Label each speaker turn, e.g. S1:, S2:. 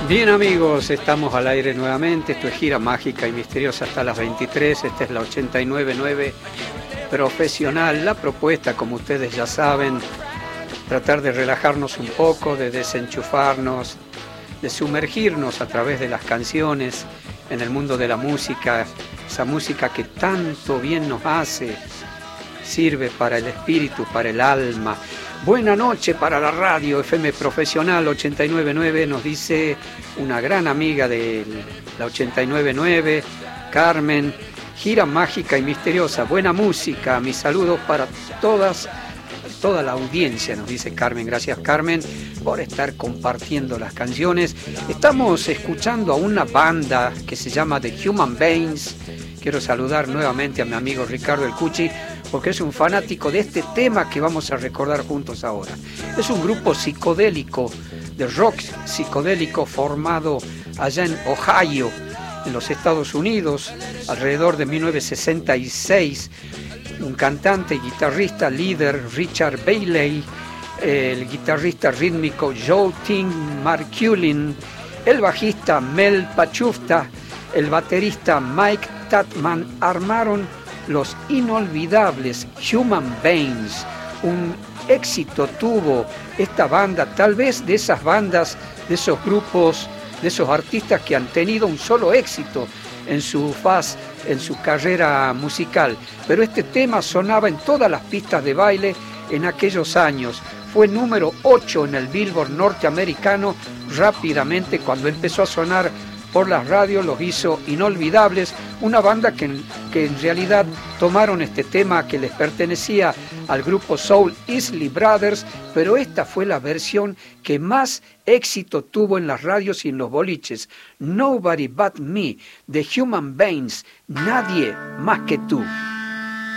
S1: Bien amigos, estamos al aire nuevamente, esto es Gira Mágica y Misteriosa hasta las 23, esta es la 89.9 Profesional. La propuesta, como ustedes ya saben, tratar de relajarnos un poco, de desenchufarnos, de sumergirnos a través de las canciones en el mundo de la música, esa música que tanto bien nos hace, sirve para el espíritu, para el alma. Buena noche para la radio FM Profesional 89.9, nos dice una gran amiga de la 89.9, Carmen. Gira mágica y misteriosa, buena música, mis saludos para toda la audiencia, nos dice Carmen. Gracias Carmen por estar compartiendo las canciones. Estamos escuchando a una banda que se llama The Human Beings. Quiero saludar nuevamente a mi amigo Ricardo El Cuchi, porque es un fanático de este tema que vamos a recordar juntos ahora. Es un grupo psicodélico, de rock psicodélico formado allá en Ohio, en los Estados Unidos, alrededor de 1966. Un cantante y guitarrista líder, Richard Bailey, el guitarrista rítmico Joe Tim Marculin, el bajista Mel Pachufta, el baterista Mike Tatman armaron los inolvidables Human Beings. Un éxito tuvo esta banda, tal vez de esas bandas, de esos grupos, de esos artistas que han tenido un solo éxito en su carrera musical. Pero este tema sonaba en todas las pistas de baile en aquellos años. Fue número 8 en el Billboard norteamericano. Rápidamente, cuando empezó a sonar por las radios, los hizo inolvidables. Una banda que en realidad tomaron este tema que les pertenecía al grupo Soul Isley Brothers, pero esta fue la versión que más éxito tuvo en las radios y en los boliches. Nobody But Me, The Human Beings, nadie más que tú.